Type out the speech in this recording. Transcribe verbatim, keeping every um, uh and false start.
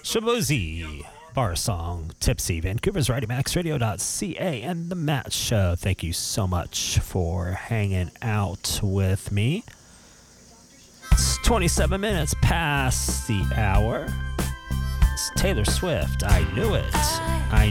Shabuzi, Bar Song, Tipsy, Vancouver's Radio Max Radio dot C A, and The Matt Show. Thank you so much for hanging out with me. It's twenty-seven minutes past the hour. It's Taylor Swift. I knew it. I